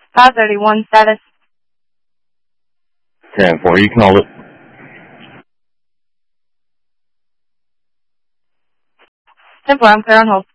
531 status. 10-4, you can hold it. Simple, I'm clear on hold.